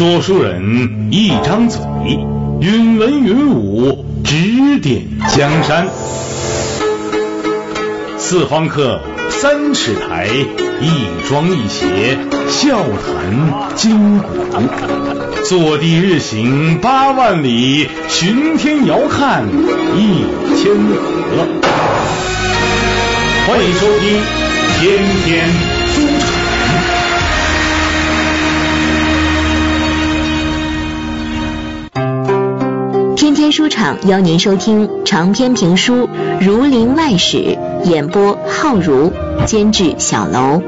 说书人一张嘴，云文云武，指点江山。四方客3尺台，一庄一谐，笑谈今古。坐地日行8万里，巡天遥看1000河。欢迎收听天天书场。 天天书场邀您收听长篇评书《儒林外史》，演播浩如，监制小楼。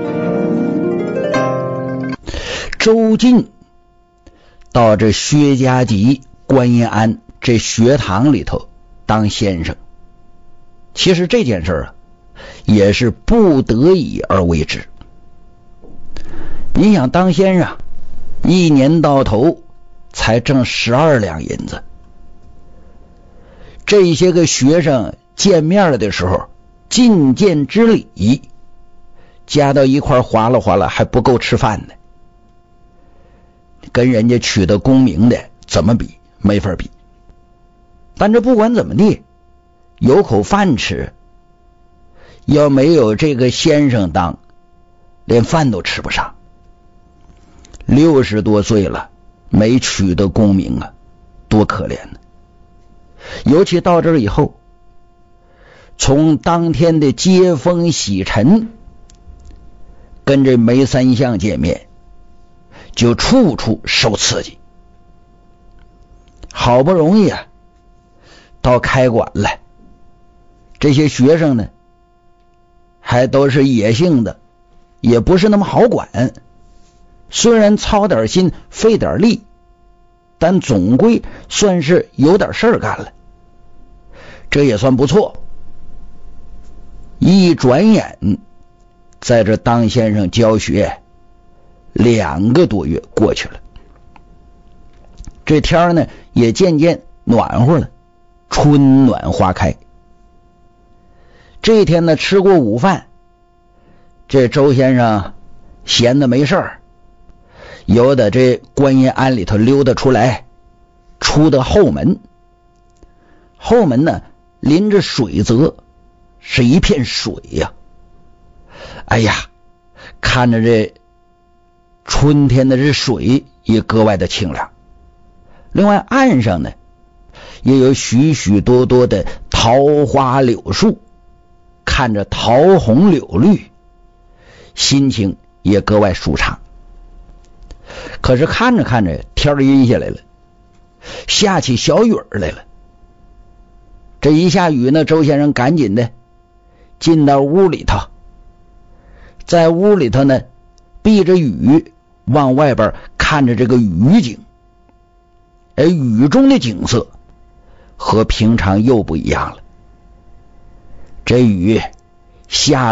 周进到这薛家集观音庵这学堂里头当先生，其实这件事也是不得已而为之。你想当先生，一年到头才挣12两银子，这些个学生见面了的时候，觐见之礼加到一块哗啦哗啦还不够吃饭呢，跟人家取得功名的怎么比？没法比。但这不管怎么地，有口饭吃，要没有这个先生当，连饭都吃不上。60多岁了，没取得功名啊，多可怜呢！尤其到这儿以后，从当天的接风洗尘，跟这梅三相见面，就处处受刺激。好不容易到开馆了，这些学生呢还都是野性的，也不是那么好管，虽然操点心费点力，但总归算是有点事儿干了，这也算不错。一转眼在这当先生教学2个多月过去了，这天呢也渐渐暖和了，春暖花开。这天呢吃过午饭，这周先生闲的没事儿，由得这观音庵里头溜达出来，出的后门。后门呢临着水泽，是一片水呀。哎呀，看着这春天的这水也格外的清凉。另外岸上呢也有许许多多的桃花柳树，看着桃红柳绿，心情也格外舒畅。可是看着看着天阴下来了，下起小雨来了。这一下雨呢，周先生赶紧的进到屋里头，在屋里头呢避着雨，往外边看着这个雨景。雨中的景色和平常又不一样了，这雨下